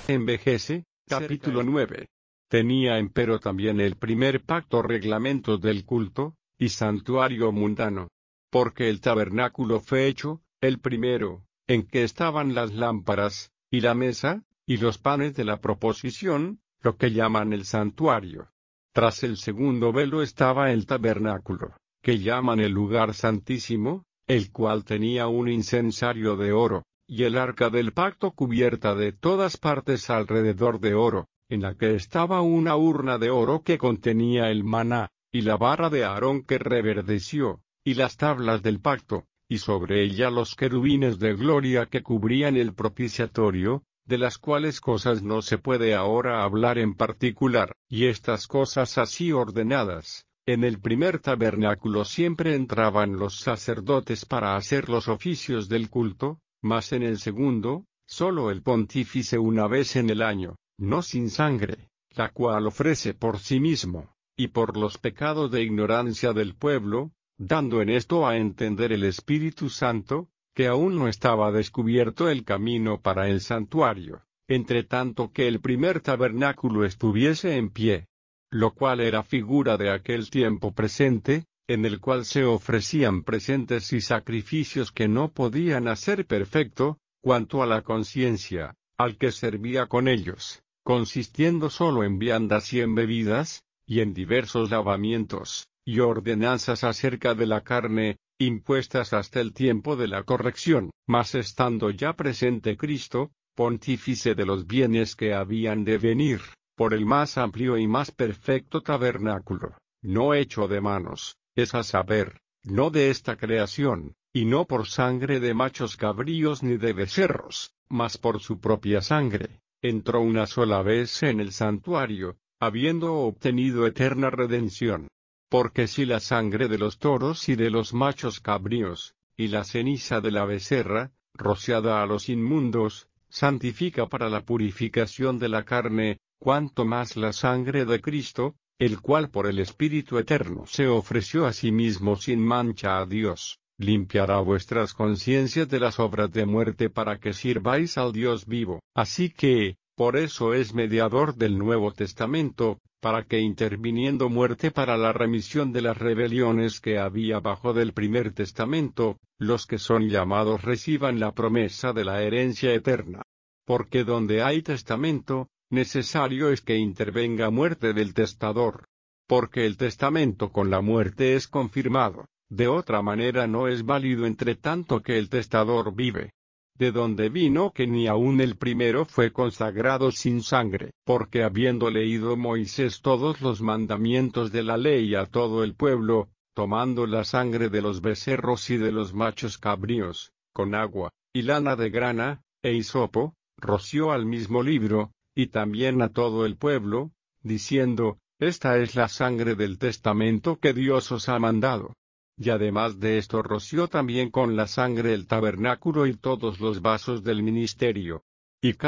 envejece. Capítulo 9. Tenía empero también el primer pacto reglamentos del culto, y santuario mundano. Porque el tabernáculo fue hecho, el primero, en que estaban las lámparas, y la mesa, y los panes de la proposición, lo que llaman el santuario. Tras el segundo velo estaba el tabernáculo, que llaman el lugar santísimo, el cual tenía un incensario de oro, y el arca del pacto cubierta de todas partes alrededor de oro, en la que estaba una urna de oro que contenía el maná, y la vara de Aarón que reverdeció, y las tablas del pacto, y sobre ella los querubines de gloria que cubrían el propiciatorio, de las cuales cosas no se puede ahora hablar en particular, y estas cosas así ordenadas. En el primer tabernáculo siempre entraban los sacerdotes para hacer los oficios del culto, mas en el segundo, solo el pontífice una vez en el año, no sin sangre, la cual ofrece por sí mismo, y por los pecados de ignorancia del pueblo, dando en esto a entender el Espíritu Santo, que aún no estaba descubierto el camino para el santuario, entre tanto que el primer tabernáculo estuviese en pie, lo cual era figura de aquel tiempo presente, en el cual se ofrecían presentes y sacrificios que no podían hacer perfecto, cuanto a la conciencia, al que servía con ellos, consistiendo solo en viandas y en bebidas, y en diversos lavamientos, y ordenanzas acerca de la carne, impuestas hasta el tiempo de la corrección, mas estando ya presente Cristo, pontífice de los bienes que habían de venir, por el más amplio y más perfecto tabernáculo, no hecho de manos, es a saber, no de esta creación, y no por sangre de machos cabríos ni de becerros, mas por su propia sangre, entró una sola vez en el santuario, habiendo obtenido eterna redención. Porque si la sangre de los toros y de los machos cabríos, y la ceniza de la becerra, rociada a los inmundos, santifica para la purificación de la carne, cuanto más la sangre de Cristo, el cual por el Espíritu Eterno se ofreció a sí mismo sin mancha a Dios, limpiará vuestras conciencias de las obras de muerte para que sirváis al Dios vivo. Así que, por eso es mediador del Nuevo Testamento, para que interviniendo muerte para la remisión de las rebeliones que había bajo del primer testamento, los que son llamados reciban la promesa de la herencia eterna. Porque donde hay testamento, necesario es que intervenga muerte del testador. Porque el testamento con la muerte es confirmado, de otra manera no es válido entre tanto que el testador vive. De donde vino que ni aun el primero fue consagrado sin sangre, porque habiendo leído Moisés todos los mandamientos de la ley a todo el pueblo, tomando la sangre de los becerros y de los machos cabríos, con agua, y lana de grana, e hisopo, roció al mismo libro, y también a todo el pueblo, diciendo, esta es la sangre del testamento que Dios os ha mandado. Y además de esto roció también con la sangre el tabernáculo y todos los vasos del ministerio. Y